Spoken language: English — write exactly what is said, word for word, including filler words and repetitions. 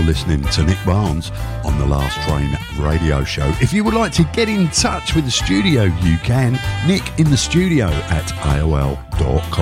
listening to Nick Barnes on the Last Train radio show. If you would like to get in touch with the studio, you can. Nick in the studio at A O L dot com.